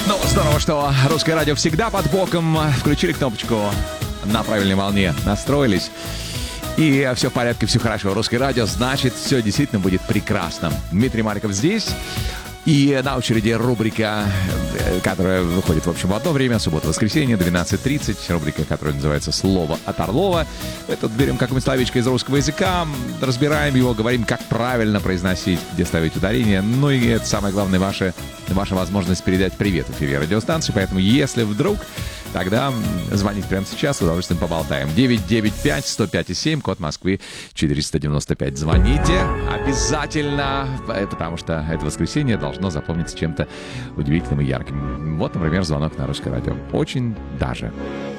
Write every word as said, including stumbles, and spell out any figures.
Ну, здорово, что русское радио всегда под боком. Включили кнопочку на правильной волне, настроились. И все в порядке, все хорошо. Русское радио, значит, все действительно будет прекрасно. Дмитрий Маликов здесь. И на очереди рубрика, которая выходит, в общем, в одно время, суббота-воскресенье, двенадцать тридцать. Рубрика, которая называется «Слово от Орлова». Это берем какое-нибудь словечко из русского языка, разбираем его, говорим, как правильно произносить, где ставить ударение. Ну и это самое главное, ваша, ваша возможность передать привет в эфире радиостанции. Поэтому, если вдруг, тогда звоните прямо сейчас, с удовольствием поболтаем. девять девять пять сто пять семь, код Москвы четыреста девяносто пять. Звоните обязательно, потому что это воскресенье должно запомниться чем-то удивительным и ярким. Вот, например, звонок на русское радио. Очень даже.